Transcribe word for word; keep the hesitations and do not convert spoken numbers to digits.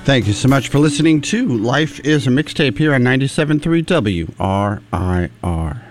Thank you so much for listening to Life is a Mixtape here on ninety-seven point three W R I R.